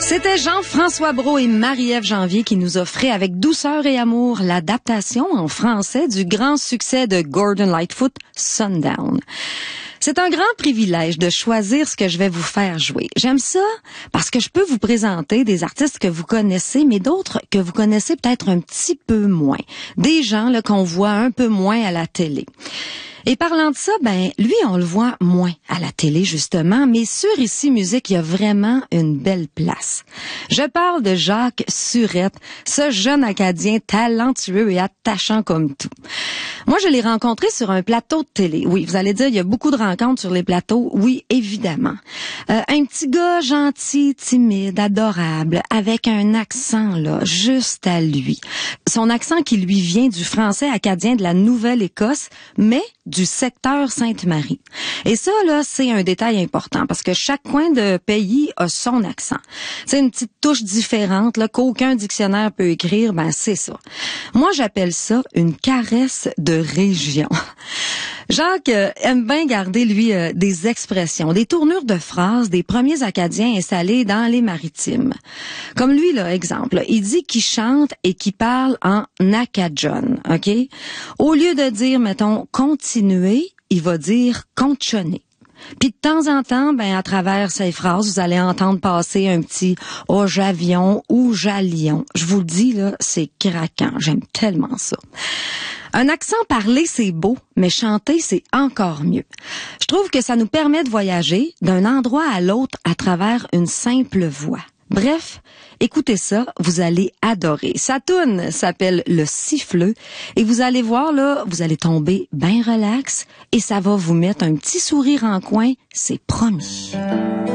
C'était Jean-François Brault et Marie-Ève Janvier qui nous offraient avec douceur et amour l'adaptation en français du grand succès de Gordon Lightfoot, Sundown. C'est un grand privilège de choisir ce que je vais vous faire jouer. J'aime ça parce que je peux vous présenter des artistes que vous connaissez, mais d'autres que vous connaissez peut-être un petit peu moins. Des gens là qu'on voit un peu moins à la télé. Et parlant de ça, lui, on le voit moins à la télé, justement, mais sur Ici Musique, il y a vraiment une belle place. Je parle de Jacques Surette, ce jeune Acadien talentueux et attachant comme tout. Moi, je l'ai rencontré sur un plateau de télé. Oui, vous allez dire, il y a beaucoup de rencontres sur les plateaux. Oui, évidemment. Un petit gars gentil, timide, adorable, avec un accent, là, juste à lui. Son accent qui lui vient du français acadien de la Nouvelle-Écosse, mais du secteur Sainte-Marie. Et ça, là, c'est un détail important parce que chaque coin de pays a son accent. C'est une petite touche différente, là, qu'aucun dictionnaire peut écrire, c'est ça. Moi, j'appelle ça une caresse de région. Jacques aime bien garder, lui, des expressions, des tournures de phrases des premiers Acadiens installés dans les Maritimes. Comme lui, là, exemple, il dit qu'il chante et qu'il parle en acadjon, OK? Au lieu de dire, mettons, continuer, il va dire conchonner. Puis de temps en temps, à travers ces phrases, vous allez entendre passer un petit « oh, j'avion » ou « j'allion ». Je vous le dis, là, c'est craquant. J'aime tellement ça. Un accent parlé, c'est beau, mais chanter, c'est encore mieux. Je trouve que ça nous permet de voyager d'un endroit à l'autre à travers une simple voix. Bref, écoutez ça, vous allez adorer. Sa toune s'appelle Le Siffleux et vous allez voir là, vous allez tomber bien relax et ça va vous mettre un petit sourire en coin, c'est promis.